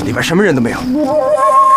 里边什么人都没有。